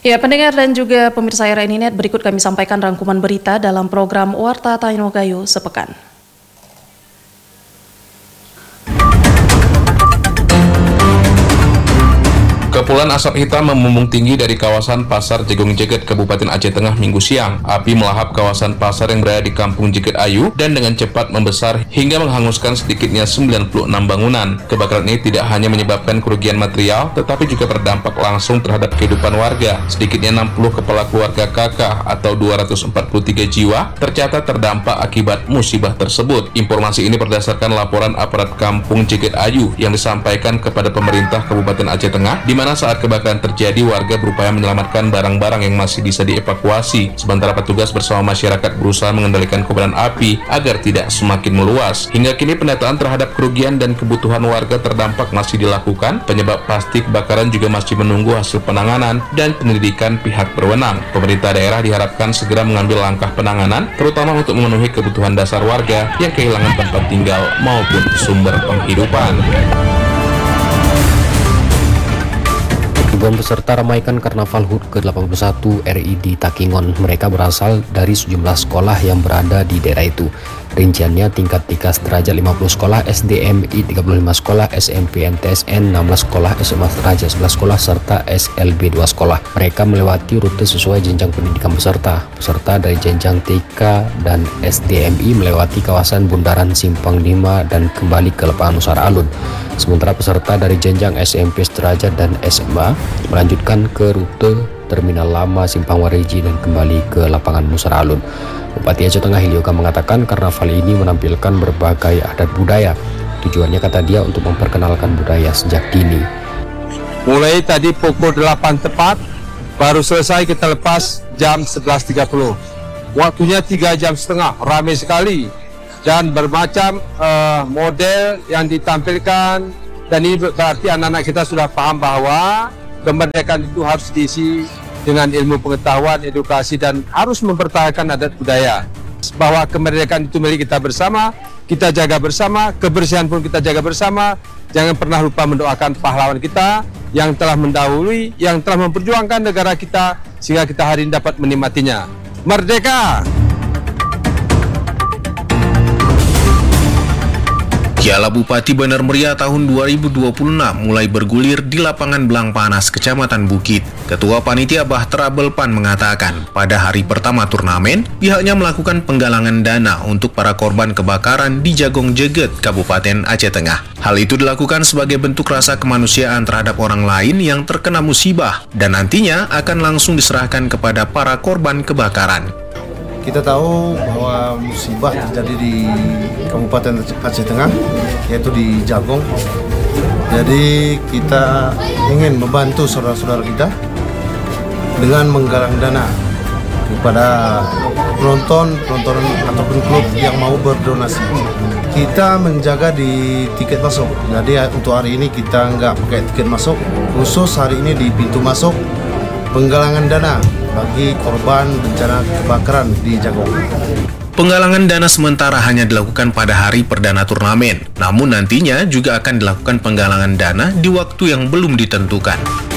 Ya, pendengar dan juga pemirsa RRI Net, berikut kami sampaikan rangkuman berita dalam program Warta Taino Gayo Sepekan. Kepulan asap hitam membumbung tinggi dari kawasan Pasar Jegong Jeget, Kabupaten Aceh Tengah Minggu siang. Api melahap kawasan pasar yang berada di Kampung Jeget Ayu dan dengan cepat membesar hingga menghanguskan sedikitnya 96 bangunan. Kebakaran ini tidak hanya menyebabkan kerugian material, tetapi juga berdampak langsung terhadap kehidupan warga. Sedikitnya 60 kepala keluarga kakak atau 243 jiwa tercatat terdampak akibat musibah tersebut. Informasi ini berdasarkan laporan aparat Kampung Jeget Ayu yang disampaikan kepada pemerintah Kabupaten Aceh Tengah, di mana saat kebakaran terjadi warga berupaya menyelamatkan barang-barang yang masih bisa dievakuasi, sementara petugas bersama masyarakat berusaha mengendalikan kobaran api agar tidak semakin meluas. Hingga kini pendataan terhadap kerugian dan kebutuhan warga terdampak masih dilakukan. Penyebab pasti kebakaran juga masih menunggu hasil penanganan dan penyelidikan pihak berwenang. Pemerintah daerah diharapkan segera mengambil langkah penanganan, terutama untuk memenuhi kebutuhan dasar warga yang kehilangan tempat tinggal maupun sumber penghidupan. Ribuan peserta ramaikan Karnaval HUT ke-81 RI di Takingon. Mereka berasal dari sejumlah sekolah yang berada di daerah itu. Rinciannya tingkat TIKA sederajat 50 sekolah, SDMI 35 sekolah, SMP NTSN 16 sekolah, SMA sederajat 11 sekolah, serta SLB 2 sekolah. Mereka melewati rute sesuai jenjang pendidikan peserta. Peserta dari jenjang TIK dan SDMI melewati kawasan Bundaran Simpang 5 dan kembali ke lapangan Nusara Alun. Sementara peserta dari jenjang SMP sederajat dan SMA melanjutkan ke rute Terminal Lama Simpang Wariji dan kembali ke lapangan Nusara Alun. Bupati Aceh Tengah Hilioga mengatakan karnaval ini menampilkan berbagai adat budaya. Tujuannya, kata dia, untuk memperkenalkan budaya sejak dini. Mulai tadi pukul 8 tepat, baru selesai kita lepas jam 11.30. Waktunya 3,5 jam, ramai sekali. Dan bermacam model yang ditampilkan. Dan ini berarti anak-anak kita sudah paham bahwa kemerdekaan itu harus diisi dengan ilmu pengetahuan, edukasi, dan harus mempertahankan adat budaya. Bahwa kemerdekaan itu milik kita bersama, kita jaga bersama, kebersihan pun kita jaga bersama. Jangan pernah lupa mendoakan pahlawan kita yang telah mendahului, yang telah memperjuangkan negara kita, sehingga kita hari ini dapat menikmatinya. Merdeka! Piala Bupati Bandar Meriah tahun 2026 mulai bergulir di lapangan Belang Panas, Kecamatan Bukit. Ketua Panitia Bahtera Belpan mengatakan, pada hari pertama turnamen, pihaknya melakukan penggalangan dana untuk para korban kebakaran di Jagong Jeget, Kabupaten Aceh Tengah. Hal itu dilakukan sebagai bentuk rasa kemanusiaan terhadap orang lain yang terkena musibah, dan nantinya akan langsung diserahkan kepada para korban kebakaran. Kita tahu bahwa musibah terjadi di Kabupaten Aceh Tengah, yaitu di Jagong. Jadi kita ingin membantu saudara-saudara kita dengan menggalang dana kepada penonton ataupun klub yang mau berdonasi. Kita menjaga di tiket masuk. Jadi untuk hari ini kita nggak pakai tiket masuk. Khusus hari ini di pintu masuk penggalangan dana bagi korban bencana kebakaran di Jagong. Penggalangan dana sementara hanya dilakukan pada hari perdana turnamen, namun nantinya juga akan dilakukan penggalangan dana di waktu yang belum ditentukan.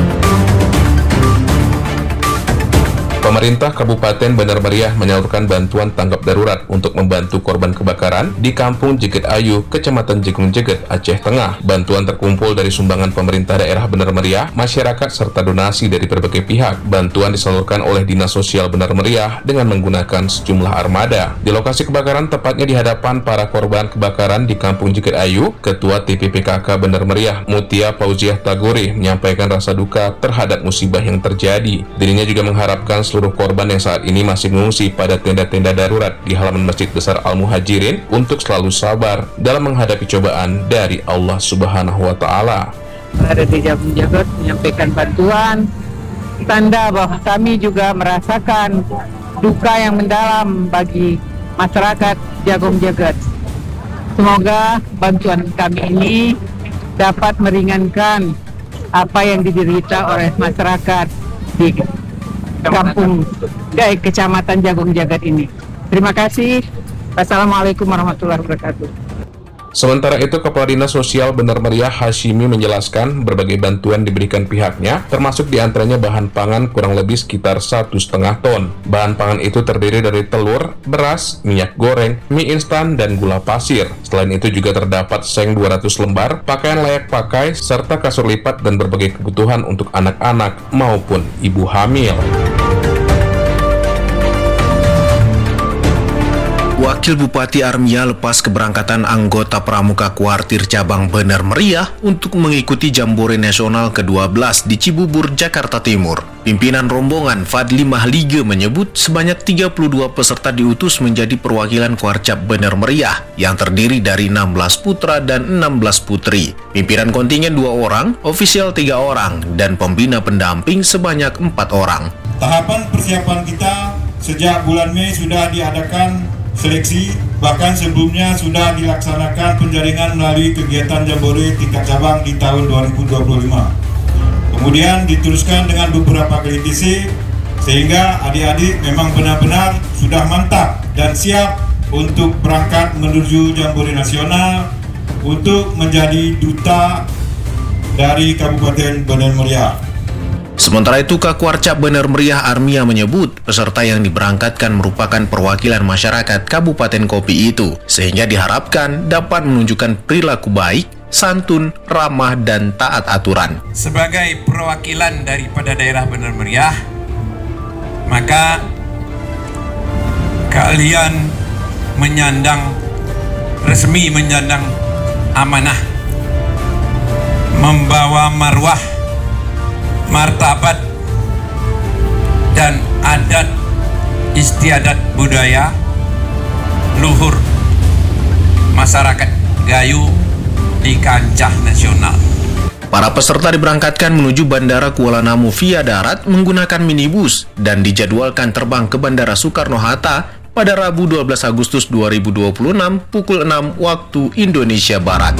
Pemerintah Kabupaten Bandar Meriah menyalurkan bantuan tanggap darurat untuk membantu korban kebakaran di Kampung Jeget Ayu, Kecamatan Jegong Jeget, Aceh Tengah. Bantuan terkumpul dari sumbangan pemerintah daerah Bandar Meriah, masyarakat, serta donasi dari berbagai pihak. Bantuan disalurkan oleh Dinas Sosial Bandar Meriah dengan menggunakan sejumlah armada. Di lokasi kebakaran, tepatnya di hadapan para korban kebakaran di Kampung Jeget Ayu, Ketua TPPKK Bandar Meriah, Mutia Fauziah Tagore, menyampaikan rasa duka terhadap musibah yang terjadi. Dirinya juga mengharapkan seluruh korban yang saat ini masih mengungsi pada tenda-tenda darurat di halaman Masjid Besar Al-Muhajirin untuk selalu sabar dalam menghadapi cobaan dari Allah Subhanahu wa Ta'ala. Berada di Jagong Jeget menyampaikan bantuan, tanda bahwa kami juga merasakan duka yang mendalam bagi masyarakat Jagong Jeget. Semoga bantuan kami ini dapat meringankan apa yang diderita oleh masyarakat di Kampung Kecamatan Jagong Jeget ini. Terima kasih. Wassalamualaikum warahmatullahi wabarakatuh. Sementara itu, Kepala Dinas Sosial Benar Meriah Hashimi menjelaskan berbagai bantuan diberikan pihaknya, termasuk diantaranya bahan pangan kurang lebih sekitar 1,5 ton. Bahan pangan itu terdiri dari telur, beras, minyak goreng, mie instan, dan gula pasir. Selain itu juga terdapat seng 200 lembar, pakaian layak pakai, serta kasur lipat dan berbagai kebutuhan untuk anak-anak maupun ibu hamil. Wakil Bupati Armia lepas keberangkatan anggota Pramuka Kuartir Cabang Benar Meriah untuk mengikuti Jambore Nasional ke-12 di Cibubur, Jakarta Timur. Pimpinan rombongan Fadli Mahlige menyebut sebanyak 32 peserta diutus menjadi perwakilan Kuarcap Benar Meriah yang terdiri dari 16 putra dan 16 putri. Pimpinan kontingen 2 orang, ofisial 3 orang, dan pembina pendamping sebanyak 4 orang. Tahapan persiapan kita sejak bulan Mei sudah diadakan seleksi, bahkan sebelumnya sudah dilaksanakan penjaringan melalui kegiatan Jambore tingkat cabang di tahun 2025. Kemudian diteruskan dengan beberapa kali TC, sehingga adik-adik memang benar-benar sudah mantap dan siap untuk berangkat menuju Jambore Nasional untuk menjadi duta dari Kabupaten Benar Meriah. Sementara itu, Kakuarcap Benar Meriah Armia menyebut peserta yang diberangkatkan merupakan perwakilan masyarakat Kabupaten Kopi itu, sehingga diharapkan dapat menunjukkan perilaku baik, santun, ramah, dan taat aturan. Sebagai perwakilan daripada daerah Benar Meriah, maka kalian resmi menyandang amanah, membawa marwah, martabat, dan adat istiadat budaya luhur masyarakat Gayo di kancah nasional. Para peserta diberangkatkan menuju Bandara Kuala Namu via darat menggunakan minibus dan dijadwalkan terbang ke Bandara Soekarno-Hatta pada Rabu 12 Agustus 2026 pukul 6 waktu Indonesia Barat.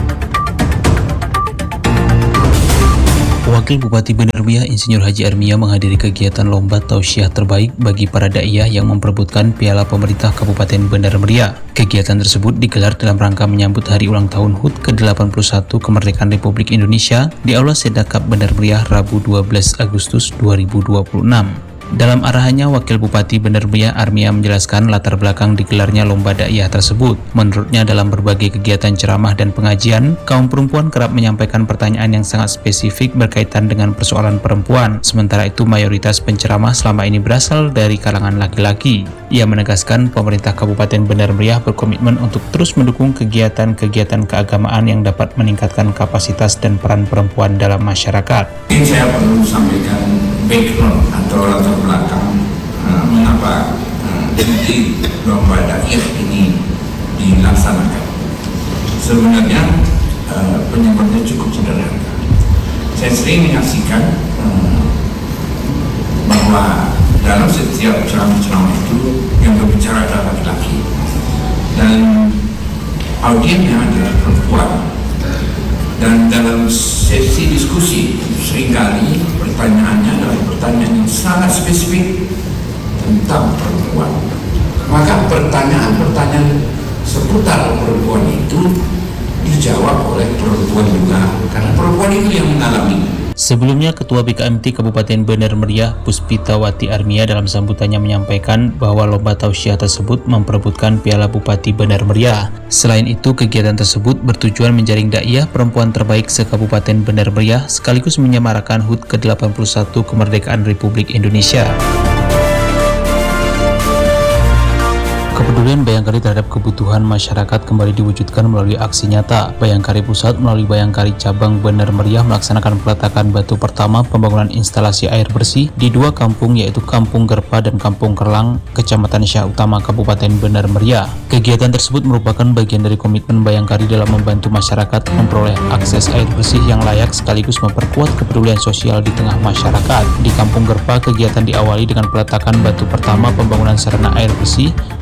Wakil Bupati Benar Meriah Insinyur Haji Armia menghadiri kegiatan lomba tausiah terbaik bagi para daiyah yang memperebutkan Piala Pemerintah Kabupaten Benar Meriah. Kegiatan tersebut digelar dalam rangka menyambut hari ulang tahun HUT ke-81 Kemerdekaan Republik Indonesia di Aula Sedakap Benar Meriah Rabu 12 Agustus 2026. Dalam arahannya, Wakil Bupati Benar Meriah Armia menjelaskan latar belakang digelarnya lomba daiyah tersebut. Menurutnya, dalam berbagai kegiatan ceramah dan pengajian, kaum perempuan kerap menyampaikan pertanyaan yang sangat spesifik berkaitan dengan persoalan perempuan. Sementara itu, mayoritas penceramah selama ini berasal dari kalangan laki-laki. Ia menegaskan pemerintah Kabupaten Benar Meriah berkomitmen untuk terus mendukung kegiatan-kegiatan keagamaan yang dapat meningkatkan kapasitas dan peran perempuan dalam masyarakat. Ini saya perlu sampaikan background atau latar belakang mengapa jadi lomba daiyah ini dilaksanakan. Sebenarnya penyebabnya cukup sederhana. Saya sering menyaksikan bahwa dalam setiap ceramah-ceramah itu yang berbicara adalah laki-laki dan audiensnya adalah perempuan. Dan dalam sesi diskusi seringkali pertanyaannya adalah pertanyaan yang sangat spesifik tentang perempuan. Maka pertanyaan-pertanyaan seputar perempuan itu dijawab oleh perempuan juga, karena perempuan itu yang mengalami. Sebelumnya, Ketua BKMT Kabupaten Benar Meriah Puspitawati Armia dalam sambutannya menyampaikan bahwa lomba tausiah tersebut memperebutkan Piala Bupati Benar Meriah. Selain itu, kegiatan tersebut bertujuan menjaring daiyah perempuan terbaik se-Kabupaten Benar Meriah sekaligus menyemarakan HUT ke-81 Kemerdekaan Republik Indonesia. Kepedulian Bayangkari terhadap kebutuhan masyarakat kembali diwujudkan melalui aksi nyata. Bayangkari Pusat melalui Bayangkari Cabang Benar Meriah melaksanakan peletakan batu pertama pembangunan instalasi air bersih di 2 kampung, yaitu Kampung Gerpa dan Kampung Kerlang, Kecamatan Syah Utama, Kabupaten Benar Meriah. Kegiatan tersebut merupakan bagian dari komitmen Bayangkari dalam membantu masyarakat memperoleh akses air bersih yang layak sekaligus memperkuat kepedulian sosial di tengah masyarakat. Di Kampung Gerpa, kegiatan diawali dengan peletakan batu pertama pembangunan sarana air bersih yang bersumber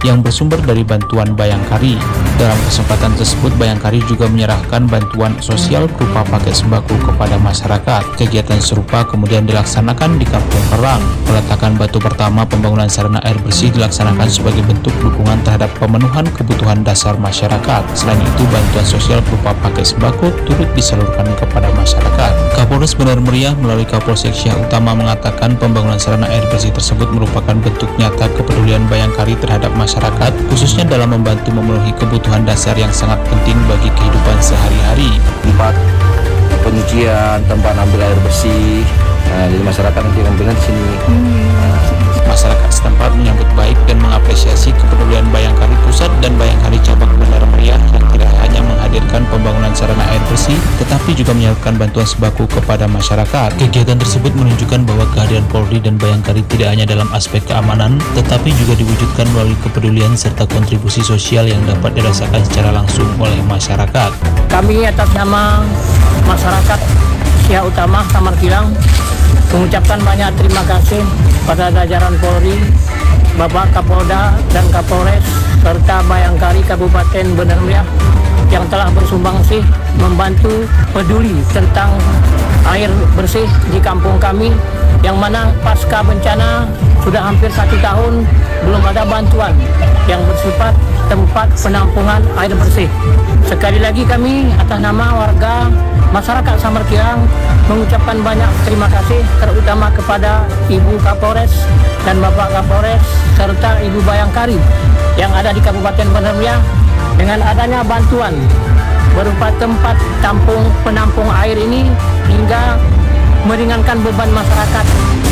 bersumber dari bantuan Bayangkari. Dalam kesempatan tersebut, Bayangkari juga menyerahkan bantuan sosial berupa paket sembako kepada masyarakat. Kegiatan serupa kemudian dilaksanakan di Kampung Kerang. Peletakan batu pertama pembangunan sarana air bersih dilaksanakan sebagai bentuk dukungan terhadap pemenuhan kebutuhan dasar masyarakat. Selain itu, bantuan sosial berupa paket sembako turut disalurkan kepada masyarakat. Kapolres Benar Meriah melalui Kapolsek Syah Utama mengatakan pembangunan sarana air bersih tersebut merupakan bentuk nyata kepedulian Bayangkari terhadap masyarakat, khususnya dalam membantu memenuhi kebutuhan dasar yang sangat penting bagi kehidupan sehari-hari. Tempat penyucian, tempat ambil air bersih, jadi masyarakat nanti ngambilnya di sini. Masyarakat setempat menyambut baik dan mengapresiasi kepedulian Bayangkari Pusat dan Bayangkari Cabang Benar Meriah yang tidak hanya menghadirkan pembangunan sarana air bersih, tetapi juga menyalurkan bantuan sembako kepada masyarakat. Kegiatan tersebut menunjukkan bahwa kehadiran Polri dan Bayangkari tidak hanya dalam aspek keamanan, tetapi juga diwujudkan melalui kepedulian serta kontribusi sosial yang dapat dirasakan secara langsung oleh masyarakat. Kami atas nama masyarakat Syah Utama Samar Kilang mengucapkan banyak terima kasih pada jajaran Polri, Bapak Kapolda dan Kapolres, serta Bayangkari Kabupaten Benar Meriah yang telah bersumbangsi membantu peduli tentang air bersih di kampung kami, yang mana pasca bencana sudah hampir 1 tahun belum ada bantuan yang bersifat tempat penampungan air bersih. Sekali lagi kami atas nama warga masyarakat Samar Kilang mengucapkan banyak terima kasih, terutama kepada Ibu Kapolres dan Bapak Kapolres serta Ibu Bayangkari yang ada di Kabupaten Benar Meriah dengan adanya bantuan berupa tempat penampung air ini hingga meringankan beban masyarakat.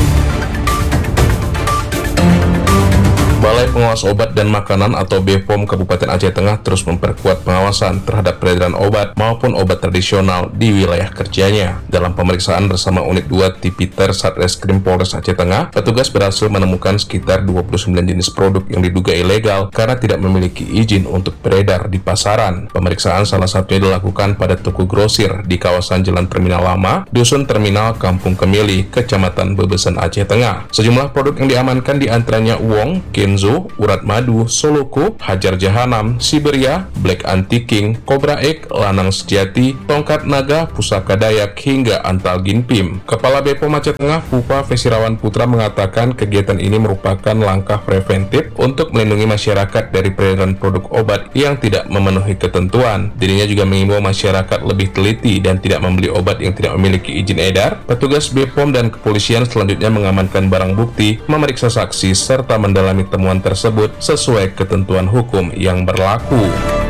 Balai Pengawas Obat dan Makanan atau BPOM Kabupaten Aceh Tengah terus memperkuat pengawasan terhadap peredaran obat maupun obat tradisional di wilayah kerjanya. Dalam pemeriksaan bersama Unit 2 Tipiter Satreskrim Polres Aceh Tengah, petugas berhasil menemukan sekitar 29 jenis produk yang diduga ilegal karena tidak memiliki izin untuk beredar di pasaran. Pemeriksaan salah satunya dilakukan pada toko grosir di kawasan Jalan Terminal Lama, Dusun Terminal Kampung Kemili, Kecamatan Bebesan Aceh Tengah. Sejumlah produk yang diamankan diantaranya uang, Kenzo, urat madu, Soloko, Hajar Jahanam, Siberia, Black Anti-King, Cobra Egg, Lanang Sejati, Tongkat Naga, Pusaka Dayak, hingga Antal Ginpim. Kepala BPOM Aceh Tengah, Pupa Fesirawan Putra mengatakan kegiatan ini merupakan langkah preventif untuk melindungi masyarakat dari peredaran produk obat yang tidak memenuhi ketentuan. Dirinya juga mengimbau masyarakat lebih teliti dan tidak membeli obat yang tidak memiliki izin edar. Petugas BPOM dan kepolisian selanjutnya mengamankan barang bukti, memeriksa saksi, serta mendalami temuan tersebut sesuai ketentuan hukum yang berlaku.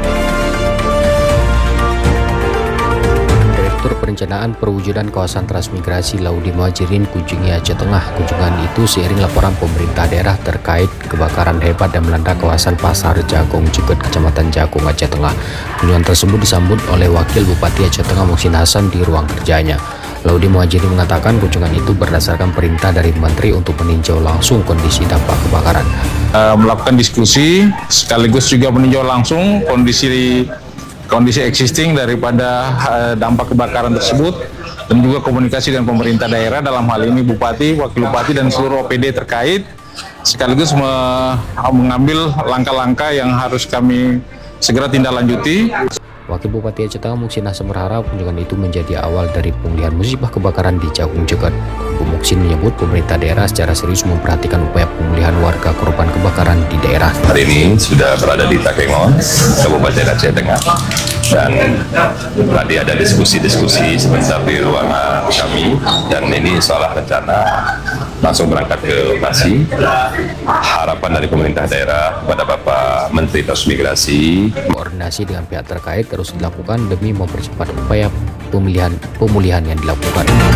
Direktur Perencanaan Perwujudan Kawasan Transmigrasi Laudi Muhajirin kunjungi Aceh Tengah. Kunjungan itu seiring laporan pemerintah daerah terkait kebakaran hebat yang melanda kawasan Pasar Jagong Jeget, Kecamatan Jagong, Aceh Tengah. Kunjungan tersebut disambut oleh Wakil Bupati Aceh Tengah Muhsin Hasan di ruang kerjanya. Laudi Muhajirin mengatakan kunjungan itu berdasarkan perintah dari Menteri untuk meninjau langsung kondisi dampak kebakaran. Melakukan diskusi sekaligus juga meninjau langsung kondisi existing daripada dampak kebakaran tersebut, dan juga komunikasi dengan pemerintah daerah, dalam hal ini Bupati, Wakil Bupati, dan seluruh OPD terkait, sekaligus mengambil langkah-langkah yang harus kami segera tindak lanjuti. Wakil Bupati Aceh Tengah Muhsin Hasan berharap kunjungan itu menjadi awal dari pemulihan musibah kebakaran di Jagong Jeget. Muhsin menyebut pemerintah daerah secara serius memperhatikan upaya pemulihan warga korban kebakaran di daerah. Hari ini sudah berada di Takengon, Kabupaten Aceh Tengah, dan tadi ada diskusi-diskusi sebentar di ruangan kami, dan ini soal rencana langsung berangkat ke lokasi. Harapan dari pemerintah daerah kepada Bapak Menteri Transmigrasi, koordinasi dengan pihak terkait terus dilakukan demi mempercepat upaya pemulihan yang dilakukan.